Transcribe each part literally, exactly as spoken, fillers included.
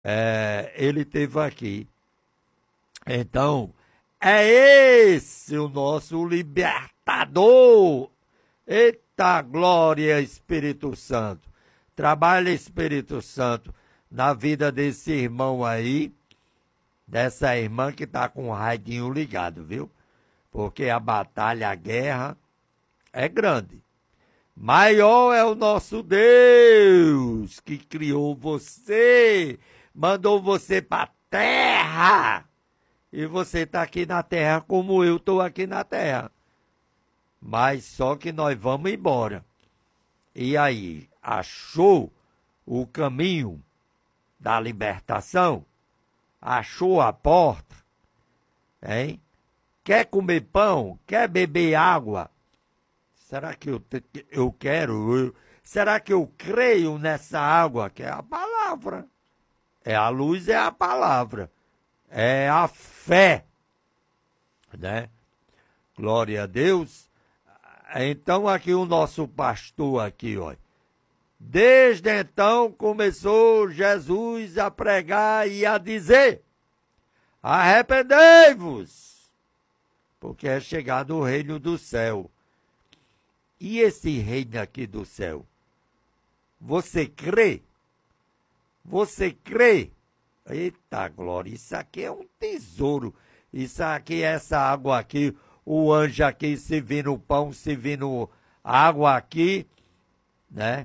é, ele teve aqui. Então, é esse o nosso libertador. Eita glória, Espírito Santo. Trabalha, Espírito Santo, na vida desse irmão aí, dessa irmã que está com o radinho ligado, viu? Porque a batalha, a guerra é grande. Maior é o nosso Deus que criou você, mandou você para a terra. E você está aqui na terra como eu estou aqui na terra. Mas só que nós vamos embora. E aí, achou o caminho da libertação? Achou a porta? Hein? Quer comer pão? Quer beber água? Será que eu, te, eu quero? Eu, será que eu creio nessa água? Que é a palavra. É a luz, é a palavra. É a fé. Né? Glória a Deus. Então aqui o nosso pastor aqui, ó. Desde então começou Jesus a pregar e a dizer: arrependei-vos, porque é chegado o reino do céu. E esse reino aqui do céu, você crê? Você crê? Eita glória, isso aqui é um tesouro. Isso aqui, essa água aqui, o anjo aqui servindo pão, servindo água aqui, né?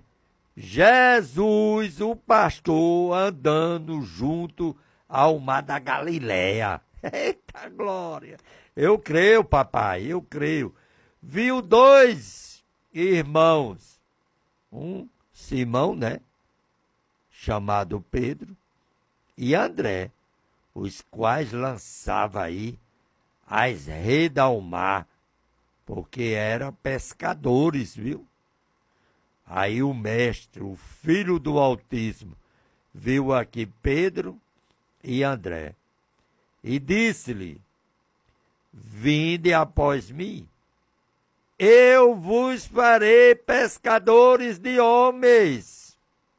Jesus, o pastor, andando junto ao mar da Galileia. Eita glória! Eu creio, papai, eu creio. Viu dois irmãos, um Simão, né? Chamado Pedro, e André, os quais lançava aí as redes ao mar, porque eram pescadores, viu? Aí o mestre, o filho do Altíssimo, viu aqui Pedro e André, e disse-lhe: vinde após mim, eu vos farei pescadores de homens.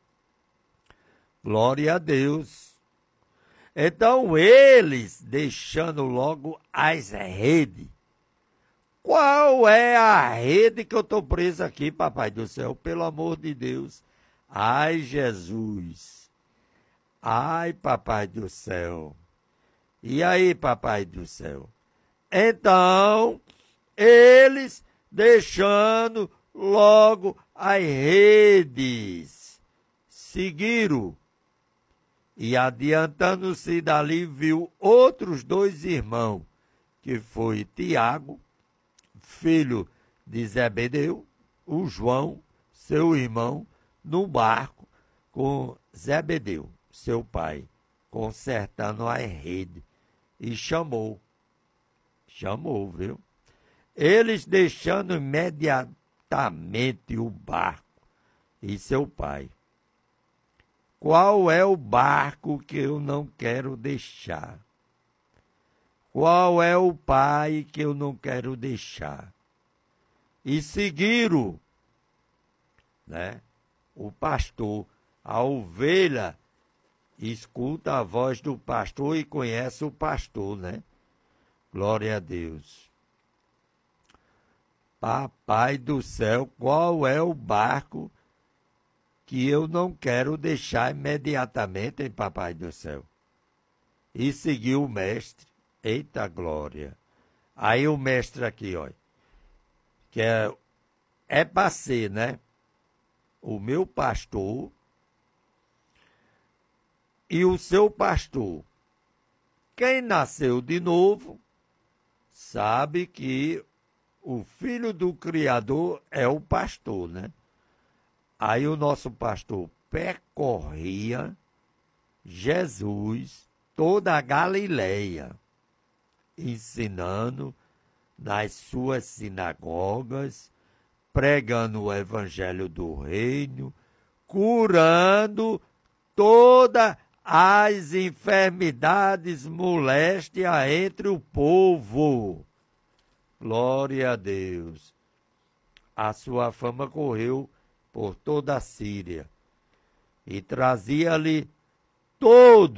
Glória a Deus. Então eles, deixando logo as redes. Qual é a rede que eu estou preso aqui, papai do céu? Pelo amor de Deus. Ai, Jesus. Ai, papai do céu. E aí, papai do céu? Então, eles deixando logo as redes, seguiram. E adiantando-se dali, viu outros dois irmãos, que foi Tiago, filho de Zebedeu, o João, seu irmão, no barco com Zebedeu, seu pai, consertando a rede. E chamou, chamou, viu? Eles deixando imediatamente o barco e seu pai. Qual é o barco que eu não quero deixar? Qual é o pai que eu não quero deixar? E seguiram, né? O pastor, a ovelha, escuta a voz do pastor e conhece o pastor, né? Glória a Deus. Papai do céu, qual é o barco que eu não quero deixar imediatamente, hein, papai do céu? E seguiu o mestre. Eita glória! Aí o mestre aqui, ó, que é, é para ser, né? O meu pastor e o seu pastor. Quem nasceu de novo sabe que o filho do Criador é o pastor, né? Aí o nosso pastor percorria Jesus, toda a Galileia, ensinando nas suas sinagogas, pregando o evangelho do reino, curando todas as enfermidades moléstias entre o povo. Glória a Deus. A sua fama correu por toda a Síria e trazia-lhe todo